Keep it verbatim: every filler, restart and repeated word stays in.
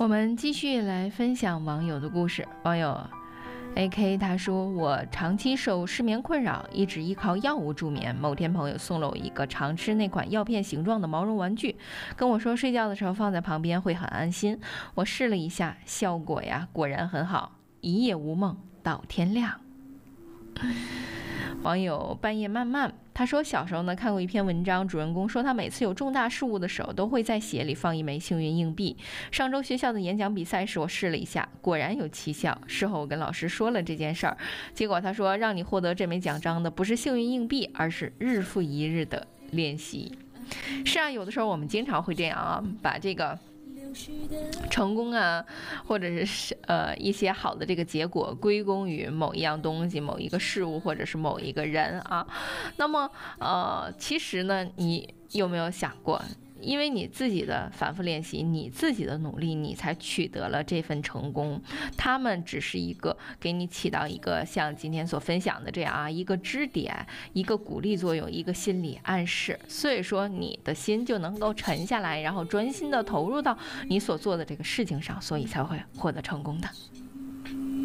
我们继续来分享网友的故事。网友 A K 他说，我长期受失眠困扰，一直依靠药物助眠。某天朋友送了我一个常吃那款药片形状的毛绒玩具，跟我说睡觉的时候放在旁边会很安心。我试了一下，效果呀果然很好，一夜无梦到天亮。网友半夜漫漫他说，小时候呢看过一篇文章，主人公说他每次有重大事务的时候都会在鞋里放一枚幸运硬币。上周学校的演讲比赛时我试了一下，果然有奇效。事后我跟老师说了这件事儿，结果他说让你获得这枚奖章的不是幸运硬币，而是日复一日的练习。是啊，有的时候我们经常会这样啊，把这个成功啊，或者是呃一些好的这个结果归功于某一样东西、某一个事物，或者是某一个人啊。那么呃，其实呢，你有没有想过？因为你自己的反复练习，你自己的努力，你才取得了这份成功。他们只是一个给你起到一个像今天所分享的这样啊，一个支点，一个鼓励作用，一个心理暗示。所以说你的心就能够沉下来，然后专心的投入到你所做的这个事情上，所以才会获得成功的。